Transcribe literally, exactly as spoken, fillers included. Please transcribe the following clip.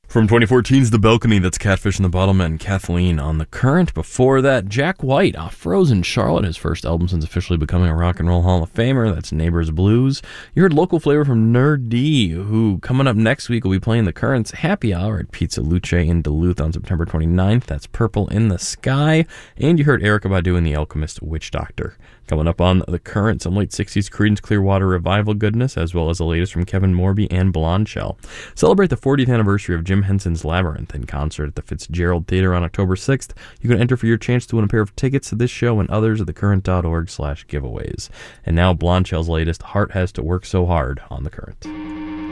From twenty fourteen's The Balcony, that's Catfish and the Bottlemen, Kathleen on The Current. Before that, Jack White off Frozen Charlotte, his first album since officially becoming a Rock and Roll Hall of Famer. That's Neighbors Blues. You heard local flavor from Nerd D, who coming up next week will be playing The Current's Happy Hour at Pizza Luce in Duluth on September twenty-ninth. That's Purple in the Sky. And you heard Erykah Badu and the Alchemist Witch Doctor. Coming up on The Current, some late sixties Creedence Clearwater Revival goodness, as well as the latest from Kevin Morby and Blonde Shell. Celebrate the fortieth anniversary of Jim Henson's Labyrinth in concert at the Fitzgerald Theater on October sixth. You can enter for your chance to win a pair of tickets to this show and others at thecurrent.org slash giveaways. And now Blonde Shell's latest, Heart Has to Work So Hard, on The Current.